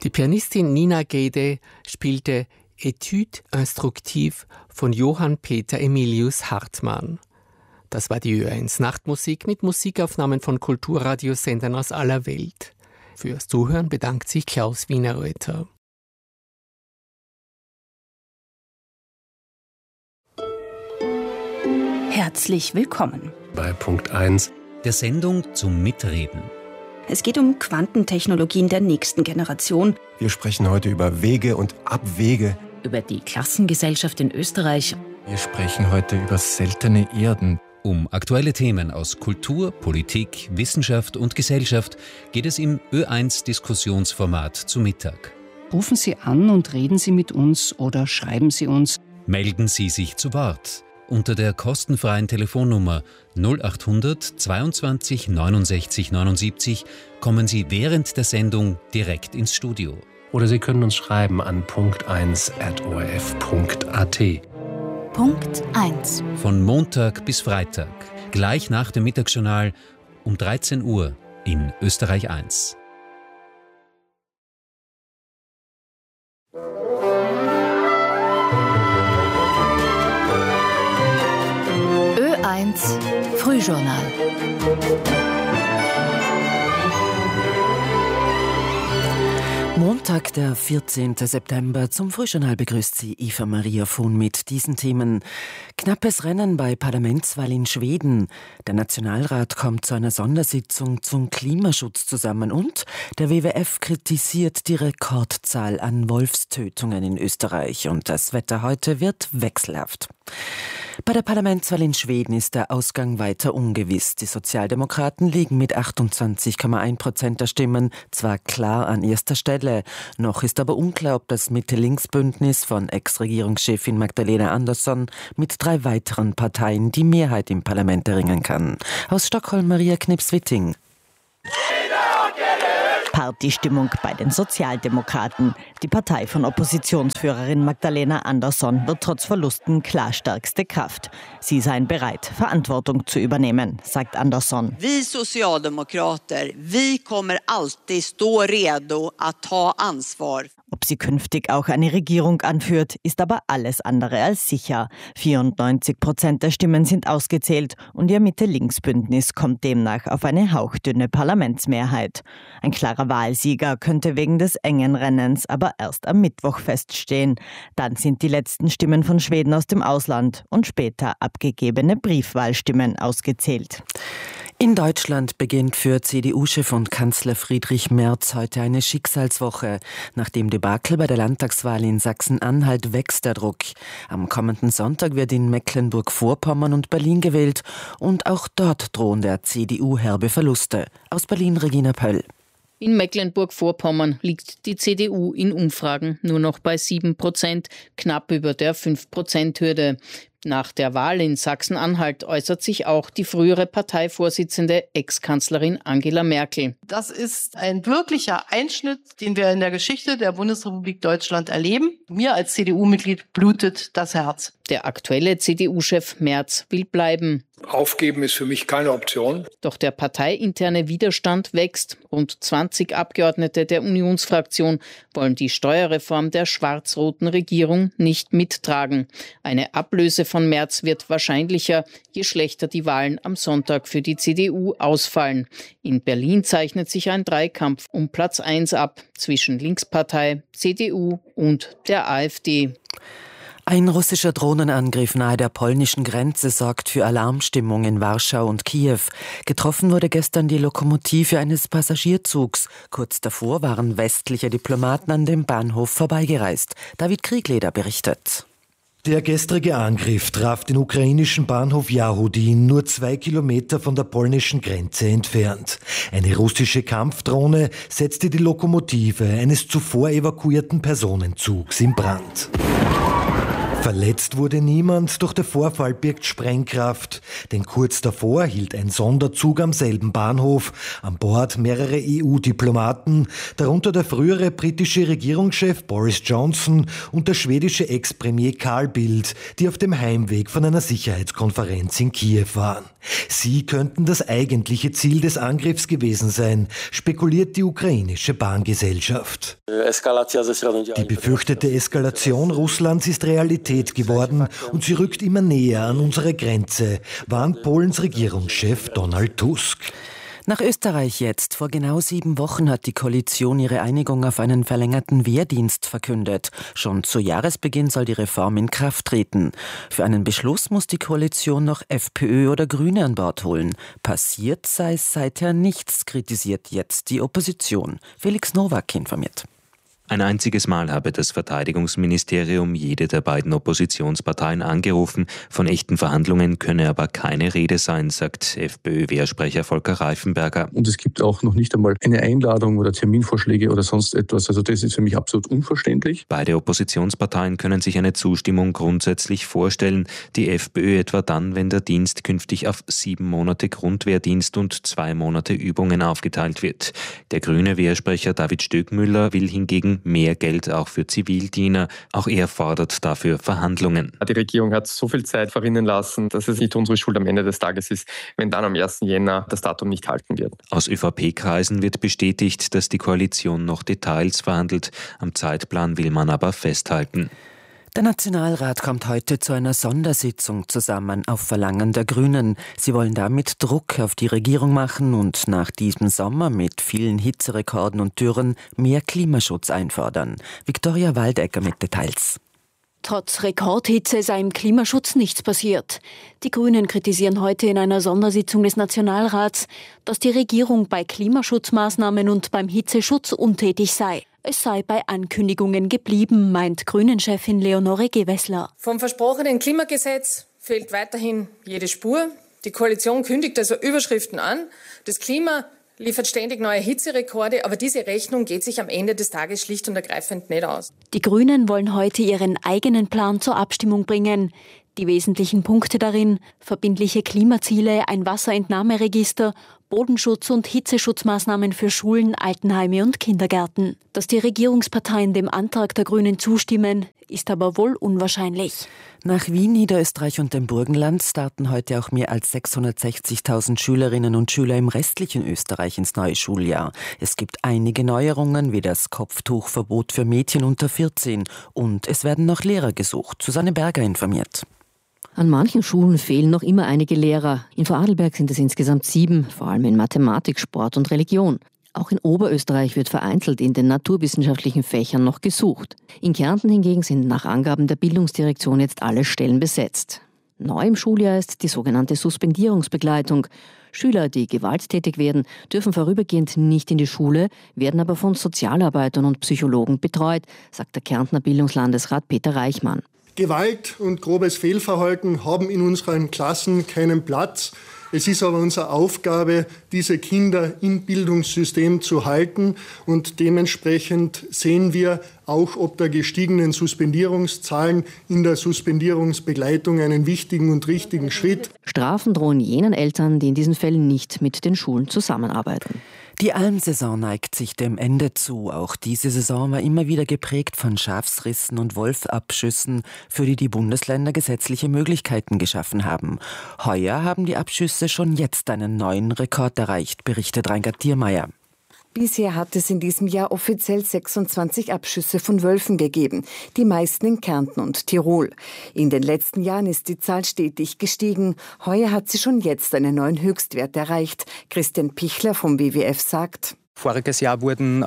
Die Pianistin Nina Gede spielte Etude instructive von Johann Peter Emilius Hartmann. Das war die Ö1 Nachtmusik mit Musikaufnahmen von Kulturradiosendern aus aller Welt. Fürs Zuhören bedankt sich Klaus Wienerreuter. Herzlich willkommen bei Punkt 1 der Sendung zum Mitreden. Es geht um Quantentechnologien der nächsten Generation. Wir sprechen heute über Wege und Abwege. Über die Klassengesellschaft in Österreich. Wir sprechen heute über seltene Erden. Um aktuelle Themen aus Kultur, Politik, Wissenschaft und Gesellschaft geht es im Ö1-Diskussionsformat zu Mittag. Rufen Sie an und reden Sie mit uns oder schreiben Sie uns. Melden Sie sich zu Wort unter der kostenfreien Telefonnummer 0800 22 69 79 kommen Sie während der Sendung direkt ins Studio. Oder Sie können uns schreiben an punkt1@orf.at. Punkt 1. Von Montag bis Freitag, gleich nach dem Mittagsjournal um 13 Uhr in Österreich 1. Ö1 Frühjournal. Montag, der 14. September. Zum Frühjournal begrüßt Sie Eva Maria Vohn mit diesen Themen. Knappes Rennen bei Parlamentswahl in Schweden. Der Nationalrat kommt zu einer Sondersitzung zum Klimaschutz zusammen und der WWF kritisiert die Rekordzahl an Wolfstötungen in Österreich. Und das Wetter heute wird wechselhaft. Bei der Parlamentswahl in Schweden ist der Ausgang weiter ungewiss. Die Sozialdemokraten liegen mit 28,1% der Stimmen zwar klar an erster Stelle, noch ist aber unklar, ob das Mitte-Links-Bündnis von Ex-Regierungschefin Magdalena Andersson mit 3 weiteren Parteien die Mehrheit im Parlament erringen kann. Aus Stockholm Maria Knips-Witting. Partystimmung bei den Sozialdemokraten. Die Partei von Oppositionsführerin Magdalena Andersson wird trotz Verlusten klar stärkste Kraft. Sie seien bereit, Verantwortung zu übernehmen, sagt Andersson. Vi Socialdemokrater, vi kommer alltid stå redo att ta ansvar. Ob sie künftig auch eine Regierung anführt, ist aber alles andere als sicher. 94% der Stimmen sind ausgezählt und ihr Mitte-Links-Bündnis kommt demnach auf eine hauchdünne Parlamentsmehrheit. Ein klarer Wahlsieger könnte wegen des engen Rennens aber erst am Mittwoch feststehen. Dann sind die letzten Stimmen von Schweden aus dem Ausland und später abgegebene Briefwahlstimmen ausgezählt. In Deutschland beginnt für CDU-Chef und Kanzler Friedrich Merz heute eine Schicksalswoche. Nach dem Debakel bei der Landtagswahl in Sachsen-Anhalt wächst der Druck. Am kommenden Sonntag wird in Mecklenburg-Vorpommern und Berlin gewählt und auch dort drohen der CDU herbe Verluste. Aus Berlin Regina Pöll. In Mecklenburg-Vorpommern liegt die CDU in Umfragen nur noch bei 7%, knapp über der 5%-Hürde. Nach der Wahl in Sachsen-Anhalt äußert sich auch die frühere Parteivorsitzende Ex-Kanzlerin Angela Merkel. Das ist ein wirklicher Einschnitt, den wir in der Geschichte der Bundesrepublik Deutschland erleben. Mir als CDU-Mitglied blutet das Herz. Der aktuelle CDU-Chef Merz will bleiben. Aufgeben ist für mich keine Option. Doch der parteiinterne Widerstand wächst. Rund 20 Abgeordnete der Unionsfraktion wollen die Steuerreform der schwarz-roten Regierung nicht mittragen. Eine Ablöse von Merz wird wahrscheinlicher, je schlechter die Wahlen am Sonntag für die CDU ausfallen. In Berlin zeichnet sich ein Dreikampf um Platz 1 ab zwischen Linkspartei, CDU und der AfD. Ein russischer Drohnenangriff nahe der polnischen Grenze sorgt für Alarmstimmung in Warschau und Kiew. Getroffen wurde gestern die Lokomotive eines Passagierzugs. Kurz davor waren westliche Diplomaten an dem Bahnhof vorbeigereist. David Kriegleder berichtet. Der gestrige Angriff traf den ukrainischen Bahnhof Jahudin, nur 2 Kilometer von der polnischen Grenze entfernt. Eine russische Kampfdrohne setzte die Lokomotive eines zuvor evakuierten Personenzugs in Brand. Verletzt wurde niemand, doch der Vorfall birgt Sprengkraft. Denn kurz davor hielt ein Sonderzug am selben Bahnhof. An Bord mehrere EU-Diplomaten, darunter der frühere britische Regierungschef Boris Johnson und der schwedische Ex-Premier Carl Bildt, die auf dem Heimweg von einer Sicherheitskonferenz in Kiew waren. Sie könnten das eigentliche Ziel des Angriffs gewesen sein, spekuliert die ukrainische Bahngesellschaft. Die befürchtete Eskalation Russlands ist Realität geworden und sie rückt immer näher an unsere Grenze, warnt Polens Regierungschef Donald Tusk. Nach Österreich jetzt. Vor genau 7 Wochen hat die Koalition ihre Einigung auf einen verlängerten Wehrdienst verkündet. Schon zu Jahresbeginn soll die Reform in Kraft treten. Für einen Beschluss muss die Koalition noch FPÖ oder Grüne an Bord holen. Passiert sei seither nichts, kritisiert jetzt die Opposition. Felix Nowak informiert. Ein einziges Mal habe das Verteidigungsministerium jede der beiden Oppositionsparteien angerufen. Von echten Verhandlungen könne aber keine Rede sein, sagt FPÖ-Wehrsprecher Volker Reifenberger. Und es gibt auch noch nicht einmal eine Einladung oder Terminvorschläge oder sonst etwas. Also das ist für mich absolut unverständlich. Beide Oppositionsparteien können sich eine Zustimmung grundsätzlich vorstellen. Die FPÖ etwa dann, wenn der Dienst künftig auf 7 Monate Grundwehrdienst und 2 Monate Übungen aufgeteilt wird. Der grüne Wehrsprecher David Stöckmüller will hingegen mehr Geld auch für Zivildiener. Auch er fordert dafür Verhandlungen. Die Regierung hat so viel Zeit verrinnen lassen, dass es nicht unsere Schuld am Ende des Tages ist, wenn dann am 1. Jänner das Datum nicht halten wird. Aus ÖVP-Kreisen wird bestätigt, dass die Koalition noch Details verhandelt. Am Zeitplan will man aber festhalten. Der Nationalrat kommt heute zu einer Sondersitzung zusammen auf Verlangen der Grünen. Sie wollen damit Druck auf die Regierung machen und nach diesem Sommer mit vielen Hitzerekorden und Dürren mehr Klimaschutz einfordern. Viktoria Waldegger mit Details. Trotz Rekordhitze sei im Klimaschutz nichts passiert. Die Grünen kritisieren heute in einer Sondersitzung des Nationalrats, dass die Regierung bei Klimaschutzmaßnahmen und beim Hitzeschutz untätig sei. Es sei bei Ankündigungen geblieben, meint Grünen-Chefin Leonore Gewessler. Vom versprochenen Klimagesetz fehlt weiterhin jede Spur. Die Koalition kündigt also Überschriften an. Das Klima liefert ständig neue Hitzerekorde, aber diese Rechnung geht sich am Ende des Tages schlicht und ergreifend nicht aus. Die Grünen wollen heute ihren eigenen Plan zur Abstimmung bringen. Die wesentlichen Punkte darin: verbindliche Klimaziele, ein Wasserentnahmeregister, Bodenschutz und Hitzeschutzmaßnahmen für Schulen, Altenheime und Kindergärten. Dass die Regierungsparteien dem Antrag der Grünen zustimmen, ist aber wohl unwahrscheinlich. Nach Wien, Niederösterreich und dem Burgenland starten heute auch mehr als 660.000 Schülerinnen und Schüler im restlichen Österreich ins neue Schuljahr. Es gibt einige Neuerungen, wie das Kopftuchverbot für Mädchen unter 14. Und es werden noch Lehrer gesucht. Susanne Berger informiert. An manchen Schulen fehlen noch immer einige Lehrer. In Vorarlberg sind es insgesamt 7, vor allem in Mathematik, Sport und Religion. Auch in Oberösterreich wird vereinzelt in den naturwissenschaftlichen Fächern noch gesucht. In Kärnten hingegen sind nach Angaben der Bildungsdirektion jetzt alle Stellen besetzt. Neu im Schuljahr ist die sogenannte Suspendierungsbegleitung. Schüler, die gewalttätig werden, dürfen vorübergehend nicht in die Schule, werden aber von Sozialarbeitern und Psychologen betreut, sagt der Kärntner Bildungslandesrat Peter Reichmann. Gewalt und grobes Fehlverhalten haben in unseren Klassen keinen Platz. Es ist aber unsere Aufgabe, diese Kinder im Bildungssystem zu halten. Und dementsprechend sehen wir auch ob der gestiegenen Suspendierungszahlen in der Suspendierungsbegleitung einen wichtigen und richtigen Schritt. Strafen drohen jenen Eltern, die in diesen Fällen nicht mit den Schulen zusammenarbeiten. Die Almsaison neigt sich dem Ende zu. Auch diese Saison war immer wieder geprägt von Schafsrissen und Wolfabschüssen, für die Bundesländer gesetzliche Möglichkeiten geschaffen haben. Heuer haben die Abschüsse schon jetzt einen neuen Rekord erreicht, berichtet Reingard Diermeier. Bisher hat es in diesem Jahr offiziell 26 Abschüsse von Wölfen gegeben, die meisten in Kärnten und Tirol. In den letzten Jahren ist die Zahl stetig gestiegen. Heuer hat sie schon jetzt einen neuen Höchstwert erreicht. Christian Pichler vom WWF sagt: Voriges Jahr wurden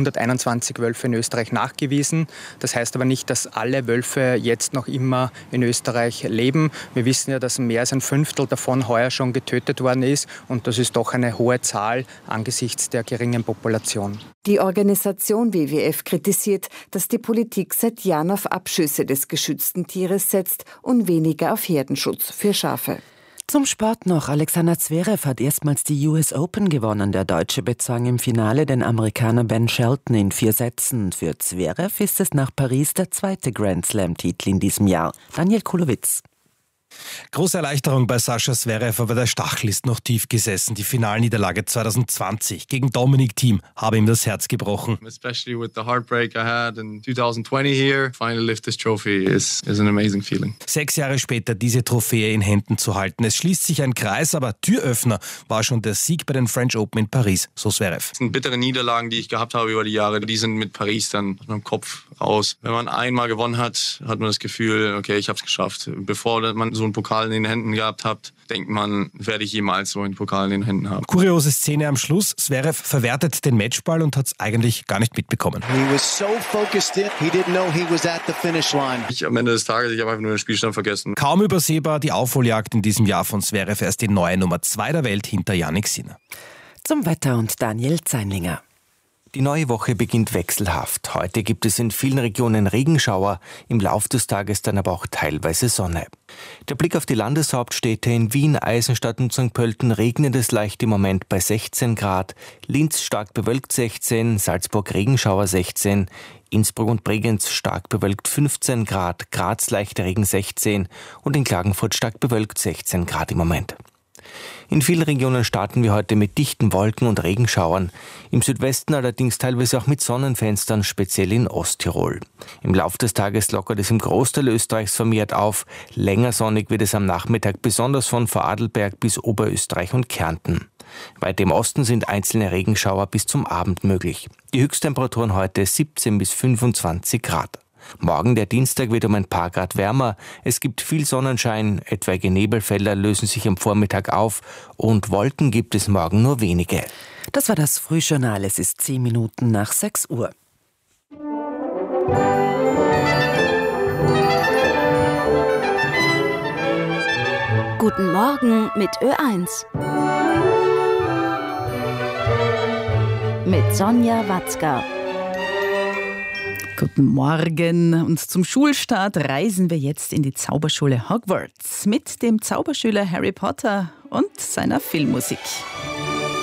121 Wölfe in Österreich nachgewiesen. Das heißt aber nicht, dass alle Wölfe jetzt noch immer in Österreich leben. Wir wissen ja, dass mehr als ein Fünftel davon heuer schon getötet worden ist. Und das ist doch eine hohe Zahl angesichts der geringen Population. Die Organisation WWF kritisiert, dass die Politik seit Jahren auf Abschüsse des geschützten Tieres setzt und weniger auf Herdenschutz für Schafe. Zum Sport noch. Alexander Zverev hat erstmals die US Open gewonnen. Der Deutsche bezwang im Finale den Amerikaner Ben Shelton in 4 Sätzen. Für Zverev ist es nach Paris der zweite Grand Slam-Titel in diesem Jahr. Daniel Kulowitz. Große Erleichterung bei Sascha Zverev, aber der Stachel ist noch tief gesessen. Die Finalniederlage 2020 gegen Dominic Thiem habe ihm das Herz gebrochen. Especially with the heartbreak I had in 2020 here, finally lift this trophy is an amazing feeling. 6 Jahre später diese Trophäe in Händen zu halten. Es schließt sich ein Kreis, aber Türöffner war schon der Sieg bei den French Open in Paris, so Zverev. Das sind bittere Niederlagen, die ich gehabt habe über die Jahre. Die sind mit Paris dann aus meinem Kopf raus. Wenn man einmal gewonnen hat, hat man das Gefühl, okay, ich habe es geschafft. Bevor man so einen Pokal in den Händen gehabt hat, denkt man, werde ich jemals so einen Pokal in den Händen haben. Kuriose Szene am Schluss. Zverev verwertet den Matchball und hat es eigentlich gar nicht mitbekommen. Am Ende des Tages, ich habe einfach nur den Spielstand vergessen. Kaum übersehbar die Aufholjagd in diesem Jahr von Zverev. Er ist die neue Nummer 2 der Welt hinter Jannik Sinner. Zum Wetter und Daniel Zeinlinger. Die neue Woche beginnt wechselhaft. Heute gibt es in vielen Regionen Regenschauer, im Lauf des Tages dann aber auch teilweise Sonne. Der Blick auf die Landeshauptstädte: in Wien, Eisenstadt und St. Pölten regnet es leicht im Moment bei 16 Grad, Linz stark bewölkt 16, Salzburg Regenschauer 16, Innsbruck und Bregenz stark bewölkt 15 Grad, Graz leichter Regen 16 und in Klagenfurt stark bewölkt 16 Grad im Moment. In vielen Regionen starten wir heute mit dichten Wolken und Regenschauern. Im Südwesten allerdings teilweise auch mit Sonnenfenstern, speziell in Osttirol. Im Laufe des Tages lockert es im Großteil Österreichs vermehrt auf. Länger sonnig wird es am Nachmittag, besonders von Vorarlberg bis Oberösterreich und Kärnten. Weiter im Osten sind einzelne Regenschauer bis zum Abend möglich. Die Höchsttemperaturen heute 17 bis 25 Grad. Morgen, der Dienstag, wird um ein paar Grad wärmer. Es gibt viel Sonnenschein, etwaige Nebelfelder lösen sich am Vormittag auf und Wolken gibt es morgen nur wenige. Das war das Frühjournal. Es ist 10 Minuten nach 6 Uhr. Guten Morgen mit Ö1. Mit Sonja Watzka. Guten Morgen und zum Schulstart reisen wir jetzt in die Zauberschule Hogwarts mit dem Zauberschüler Harry Potter und seiner Filmmusik.